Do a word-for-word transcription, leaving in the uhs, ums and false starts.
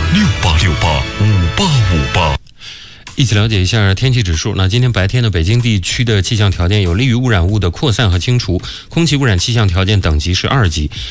六八六八五八五八。 一起了解一下天气指数。那今天白天的北京地区的气象条件有利于污染物的扩散和清除，空气污染气象条件等级是二级。